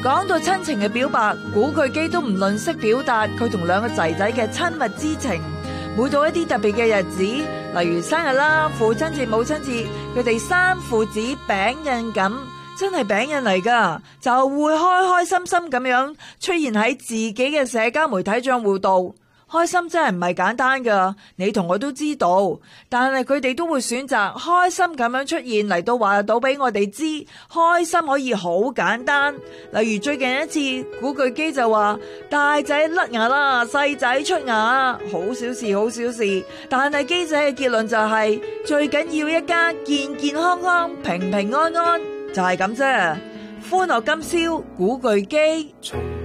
講到親情嘅表白，古巨基都唔吝惜表達佢同兩個仔仔嘅親密之情。每到一啲特別嘅日子，例如生日啦、父親節、母親節，佢哋三父子餅印咁，真係餅印嚟噶，就會開開心心咁樣出現喺自己嘅社交媒體賬戶度。開心真係唔係簡單噶，你同我都知道，但係佢哋都會選擇開心咁樣出現嚟到話到俾我哋知，開心可以好簡單。例如最近一次，古巨基就話大仔甩牙啦，細仔出牙，好小事好小事，但係基仔嘅結論就係最緊要一家健健康康、平平安安，就係咁啫。歡樂今宵，古巨基。